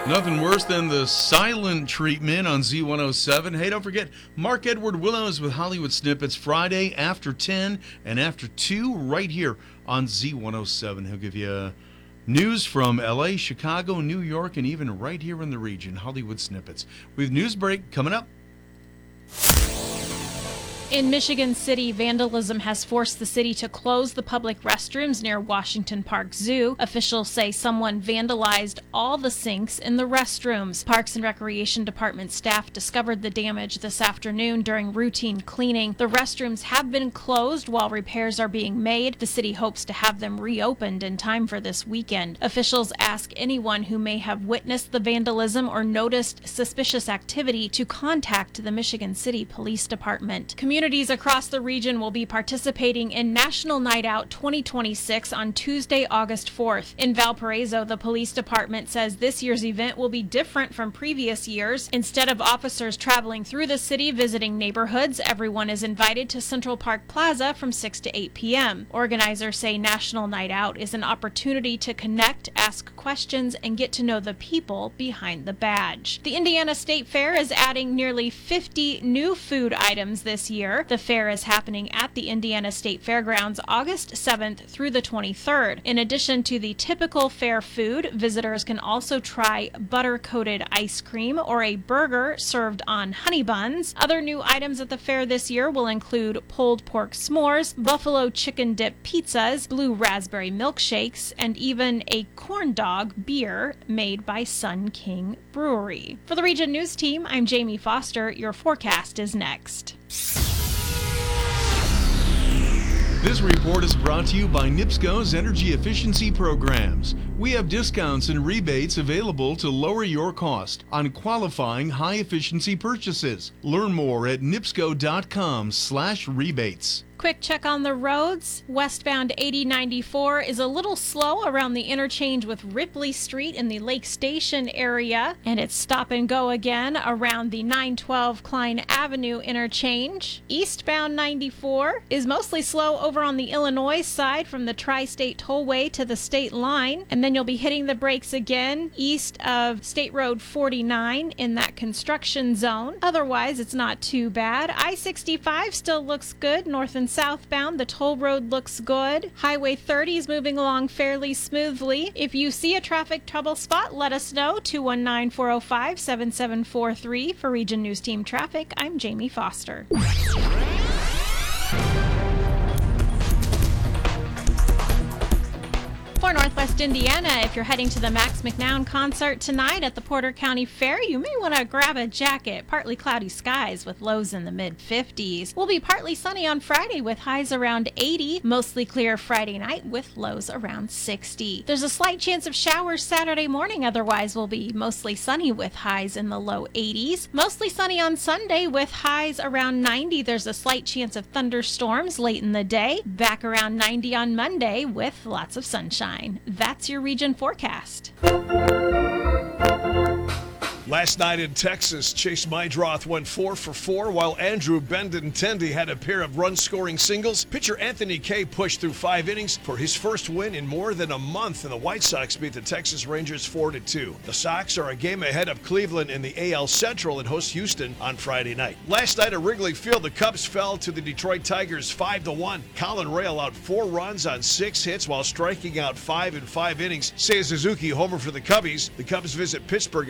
Nothing worse than the silent treatment on Z107. Hey, don't forget, Mark Edward Willows with Hollywood Snippets Friday after 10 and after 2 right here on Z107. He'll give you news from L.A., Chicago, New York, and even right here in the region, Hollywood Snippets. We have news break coming up. In Michigan City, vandalism has forced the city to close the public restrooms near Washington Park Zoo. Officials say someone vandalized all the sinks in the restrooms. Parks and Recreation Department staff discovered the damage this afternoon during routine cleaning. The restrooms have been closed while repairs are being made. The city hopes to have them reopened in time for this weekend. Officials ask anyone who may have witnessed the vandalism or noticed suspicious activity to contact the Michigan City Police Department. Communities across the region will be participating in National Night Out 2026 on Tuesday, August 4th. In Valparaiso, the police department says this year's event will be different from previous years. Instead of officers traveling through the city visiting neighborhoods, everyone is invited to Central Park Plaza from 6 to 8 p.m. Organizers say National Night Out is an opportunity to connect, ask questions, and get to know the people behind the badge. The Indiana State Fair is adding nearly 50 new food items this year. The fair is happening at the Indiana State Fairgrounds August 7th through the 23rd. In addition to the typical fair food, visitors can also try butter-coated ice cream or a burger served on honey buns. Other new items at the fair this year will include pulled pork s'mores, buffalo chicken dip pizzas, blue raspberry milkshakes, and even a corn dog beer made by Sun King Brewery. For the Region News Team, I'm Jamie Foster. Your forecast is next. This report is brought to you by NIPSCO's Energy Efficiency Programs. We have discounts and rebates available to lower your cost on qualifying high-efficiency purchases. Learn more at nipsco.com/rebates. Quick check on the roads. Westbound 8094 is a little slow around the interchange with Ripley Street in the Lake Station area, and it's stop and go again around the 912 Klein Avenue interchange. Eastbound 94 is mostly slow over on the Illinois side from the Tri-State Tollway to the state line, and then you'll be hitting the brakes again east of State Road 49 in that construction zone. Otherwise, it's not too bad. I-65 still looks good north and southbound. The toll road looks good. Highway 30 is moving along fairly smoothly. If you see a traffic trouble spot, let us know. 219-405-7743 for Region News Team Traffic. I'm Jamie Foster. For Northwest Indiana, if you're heading to the Max McNown concert tonight at the Porter County Fair, you may want to grab a jacket. Partly cloudy skies with lows in the mid-50s. We'll be partly sunny on Friday with highs around 80. Mostly clear Friday night with lows around 60. There's a slight chance of showers Saturday morning. Otherwise, we'll be mostly sunny with highs in the low 80s. Mostly sunny on Sunday with highs around 90. There's a slight chance of thunderstorms late in the day. Back around 90 on Monday with lots of sunshine. That's your region forecast. Last night in Texas, Chase Meidroth went 4 for 4, while Andrew Benintendi had a pair of run-scoring singles. Pitcher Anthony Kay pushed through 5 innings for his first win in more than a month, and the White Sox beat the Texas Rangers 4-2. The Sox are a game ahead of Cleveland in the AL Central and host Houston on Friday night. Last night at Wrigley Field, the Cubs fell to the Detroit Tigers 5-1. Colin Ray allowed 4 runs on 6 hits while striking out 5 in 5 innings. Seiya Suzuki homer for the Cubbies. The Cubs visit Pittsburgh